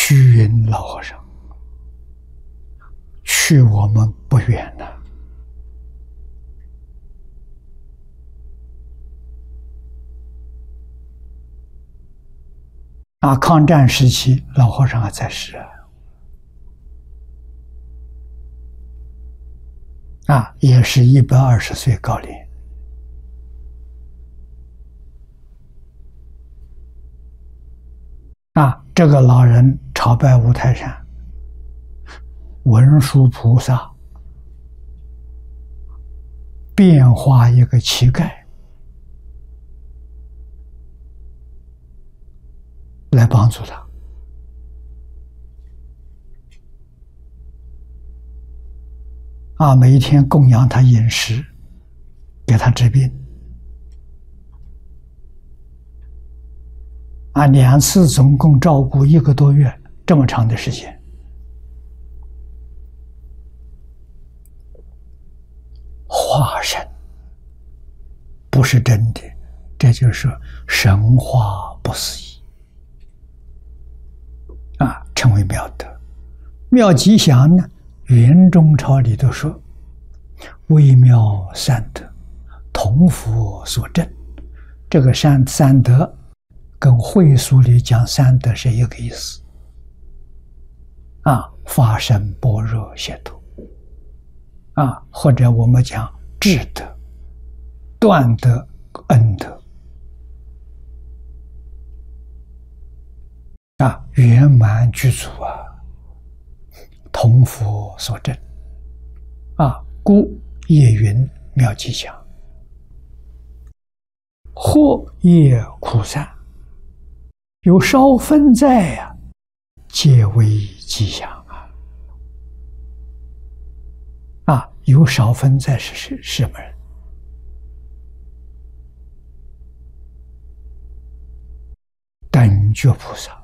虚云老和尚，去我们不远了。抗战时期，老和尚还在世也是120岁高龄。这个老人朝拜五台山文殊菩萨，变化一个乞丐来帮助他。每一天供养他饮食，给他治病。2次总共照顾1个多月，这么长的时间。化身不是真的，这就是神话不思议称为妙德。妙吉祥呢，圆中钞里头说：微妙三德，同佛所证。这个三德跟会俗里讲三德是一个意思发生般若解脱或者我们讲智德、断德、恩德圆满具足同佛所证故业云妙吉祥，或业苦散，有少分在皆为吉祥有少分在是什么人？等觉菩萨。